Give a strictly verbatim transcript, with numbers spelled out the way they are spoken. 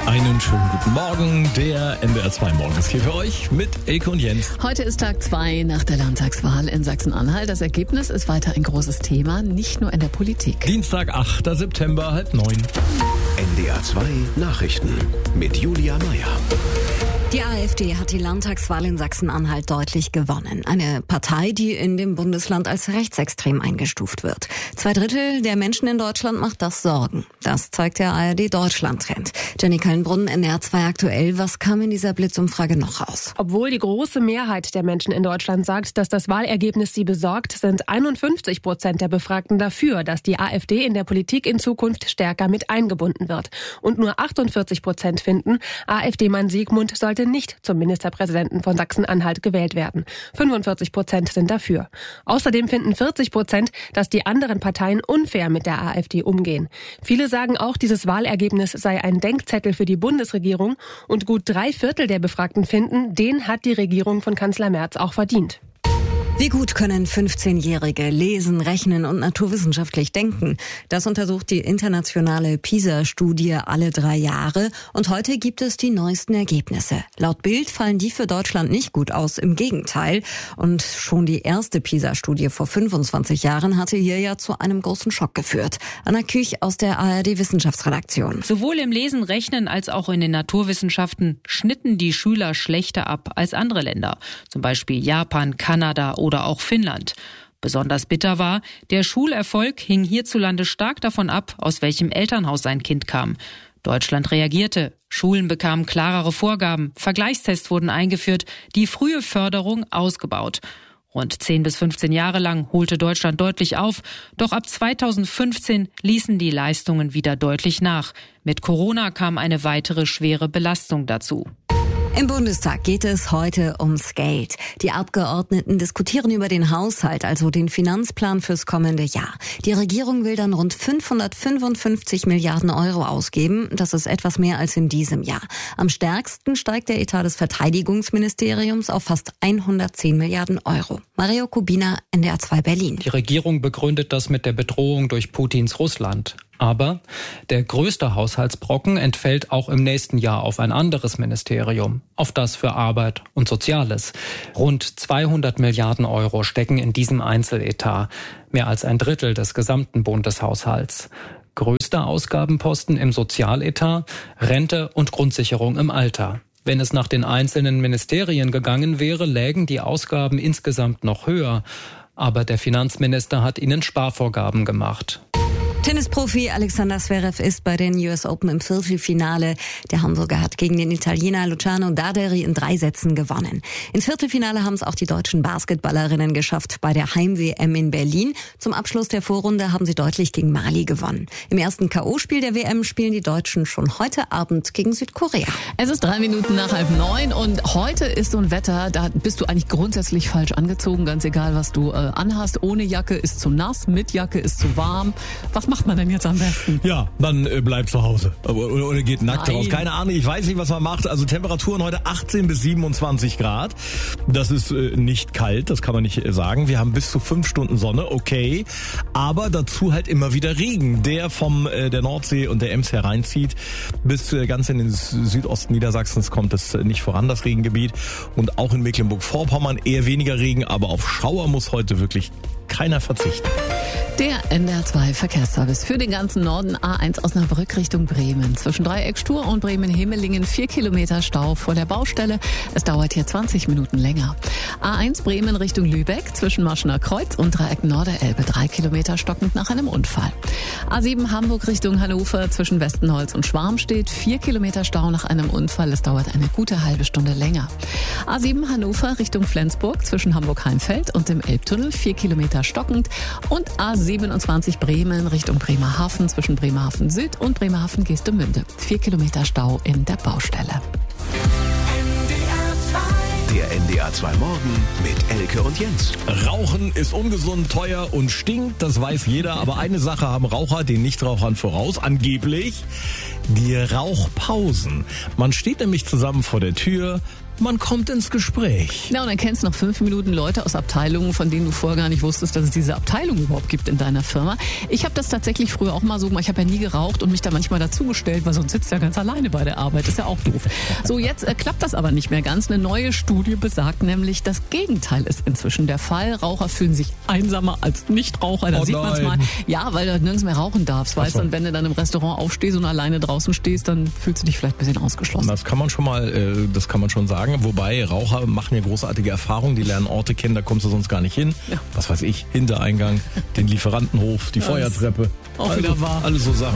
Einen schönen guten Morgen, der N D R zwei Morgen ist hier für euch mit Elke und Jens. Heute ist Tag zwei nach der Landtagswahl in Sachsen-Anhalt. Das Ergebnis ist weiter ein großes Thema, nicht nur in der Politik. Dienstag, achter September, halb neun. N D R zwei Nachrichten mit Julia Meyer. Die AfD hat die Landtagswahl in Sachsen-Anhalt deutlich gewonnen. Eine Partei, die in dem Bundesland als rechtsextrem eingestuft wird. Zwei Drittel der Menschen in Deutschland macht das Sorgen. Das zeigt der A R D-Deutschland-Trend. Jenny Kölnbrunn, N D R zwei aktuell. Was kam in dieser Blitzumfrage noch raus? Obwohl die große Mehrheit der Menschen in Deutschland sagt, dass das Wahlergebnis sie besorgt, sind einundfünfzig Prozent der Befragten dafür, dass die AfD in der Politik in Zukunft stärker mit eingebunden wird. Und nur achtundvierzig Prozent finden, AfD-Mann Siegmund sollte nicht zum Ministerpräsidenten von Sachsen-Anhalt gewählt werden. fünfundvierzig Prozent sind dafür. Außerdem finden vierzig Prozent, dass die anderen Parteien unfair mit der AfD umgehen. Viele sagen auch, dieses Wahlergebnis sei ein Denkzettel für die Bundesregierung und gut drei Viertel der Befragten finden, den hat die Regierung von Kanzler Merz auch verdient. Wie gut können fünfzehnjährige lesen, rechnen und naturwissenschaftlich denken? Das untersucht die internationale PISA-Studie alle drei Jahre. Und heute gibt es die neuesten Ergebnisse. Laut Bild fallen die für Deutschland nicht gut aus, im Gegenteil. Und schon die erste PISA-Studie vor fünfundzwanzig Jahren hatte hier ja zu einem großen Schock geführt. Anna Küch aus der A R D-Wissenschaftsredaktion. Sowohl im Lesen, Rechnen als auch in den Naturwissenschaften schnitten die Schüler schlechter ab als andere Länder. Zum Beispiel Japan, Kanada oder auch Finnland. Besonders bitter war, der Schulerfolg hing hierzulande stark davon ab, aus welchem Elternhaus sein Kind kam. Deutschland reagierte. Schulen bekamen klarere Vorgaben, Vergleichstests wurden eingeführt, die frühe Förderung ausgebaut. Rund zehn bis fünfzehn Jahre lang holte Deutschland deutlich auf, doch ab zweitausendfünfzehn ließen die Leistungen wieder deutlich nach. Mit Corona kam eine weitere schwere Belastung dazu. Im Bundestag geht es heute ums Geld. Die Abgeordneten diskutieren über den Haushalt, also den Finanzplan fürs kommende Jahr. Die Regierung will dann rund fünfhundertfünfundfünfzig Milliarden Euro ausgeben. Das ist etwas mehr als in diesem Jahr. Am stärksten steigt der Etat des Verteidigungsministeriums auf fast hundertzehn Milliarden Euro. Mario Kubina, N D R zwei Berlin. Die Regierung begründet das mit der Bedrohung durch Putins Russland. Aber der größte Haushaltsbrocken entfällt auch im nächsten Jahr auf ein anderes Ministerium, auf das für Arbeit und Soziales. Rund zweihundert Milliarden Euro stecken in diesem Einzeletat, mehr als ein Drittel des gesamten Bundeshaushalts. Größter Ausgabenposten im Sozialetat, Rente und Grundsicherung im Alter. Wenn es nach den einzelnen Ministerien gegangen wäre, lägen die Ausgaben insgesamt noch höher. Aber der Finanzminister hat ihnen Sparvorgaben gemacht. Tennisprofi Alexander Zverev ist bei den U S Open im Viertelfinale. Der Hamburger hat gegen den Italiener Luciano Daderi in drei Sätzen gewonnen. Ins Viertelfinale haben es auch die deutschen Basketballerinnen geschafft bei der Heim-W M in Berlin. Zum Abschluss der Vorrunde haben sie deutlich gegen Mali gewonnen. Im ersten K O-Spiel der W M spielen die Deutschen schon heute Abend gegen Südkorea. Es ist drei Minuten nach halb neun und heute ist so ein Wetter, da bist du eigentlich grundsätzlich falsch angezogen, ganz egal, was du äh, anhast. Ohne Jacke ist zu nass, mit Jacke ist zu warm. Was macht man denn jetzt am besten? Ja, dann äh, bleibt zu Hause. Oder, oder geht nackt Nein. raus. Keine Ahnung, ich weiß nicht, was man macht. Also Temperaturen heute achtzehn bis siebenundzwanzig Grad. Das ist äh, nicht kalt, das kann man nicht äh, sagen. Wir haben bis zu fünf Stunden Sonne, okay. Aber dazu halt immer wieder Regen, der vom äh, der Nordsee und der Ems hereinzieht. Bis äh, ganz in den Südosten Niedersachsens kommt es äh, nicht voran, das Regengebiet. Und auch in Mecklenburg-Vorpommern eher weniger Regen. Aber auf Schauer muss heute wirklich keiner verzichten. Der N D R zwei Verkehrsservice für den ganzen Norden. A eins Osnabrück Richtung Bremen. Zwischen Dreieckstur und Bremen-Himmelingen vier Kilometer Stau vor der Baustelle. Es dauert hier zwanzig Minuten länger. A eins Bremen Richtung Lübeck zwischen Maschener Kreuz und Dreieck Norderelbe. drei Kilometer stockend nach einem Unfall. A sieben Hamburg Richtung Hannover zwischen Westenholz und Schwarmstedt. vier Kilometer Stau nach einem Unfall. Es dauert eine gute halbe Stunde länger. A sieben Hannover Richtung Flensburg zwischen Hamburg-Heimfeld und dem Elbtunnel. vier Kilometer stockend. Und A siebenundzwanzig Bremen Richtung Bremerhaven zwischen Bremerhaven Süd und Bremerhaven Geestemünde. Vier Kilometer Stau in der Baustelle. Der N D R zwei Morgen mit Elke und Jens. Rauchen ist ungesund, teuer und stinkt, das weiß jeder. Aber eine Sache haben Raucher den Nichtrauchern voraus, angeblich die Rauchpausen. Man steht nämlich zusammen vor der Tür, man kommt ins Gespräch. Ja, und dann kennst du nach fünf Minuten Leute aus Abteilungen, von denen du vorher gar nicht wusstest, dass es diese Abteilung überhaupt gibt in deiner Firma. Ich habe das tatsächlich früher auch mal so gemacht. Ich habe ja nie geraucht und mich da manchmal dazugestellt, weil sonst sitzt ja ganz alleine bei der Arbeit. Ist ja auch doof. So, jetzt äh, klappt das aber nicht mehr ganz. Eine neue Studie besagt nämlich, das Gegenteil ist inzwischen der Fall. Raucher fühlen sich einsamer als Nichtraucher. Da oh sieht man es mal. Ja, weil du nirgends mehr rauchen darfst, weißt du. Und wenn du dann im Restaurant aufstehst und alleine draußen stehst, dann fühlst du dich vielleicht ein bisschen ausgeschlossen. Das kann man schon mal, äh, das kann man schon sagen. Wobei Raucher machen ja großartige Erfahrungen. Die lernen Orte kennen, da kommst du sonst gar nicht hin. Ja. Was weiß ich, Hintereingang, den Lieferantenhof, die ja, Feuertreppe. Auch wieder also, wahr. Alles so Sachen.